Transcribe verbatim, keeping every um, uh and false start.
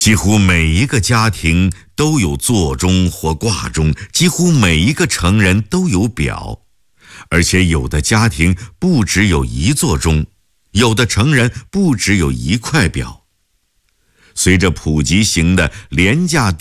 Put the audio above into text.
几乎每一个家庭都有座钟或挂钟，几乎每一个成人都有表，而且有的家庭不只有一座钟，有的成人不只有一块表。随着普及型的廉价